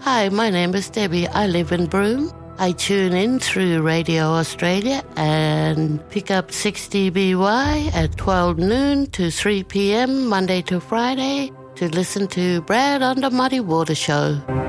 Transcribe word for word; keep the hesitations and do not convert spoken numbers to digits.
Hi, my name is Debbie. I live in Broome. I tune in through Radio Australia and pick up six D B Y at twelve noon to three p.m. Monday to Friday to listen to Brad on the Muddy Water Show.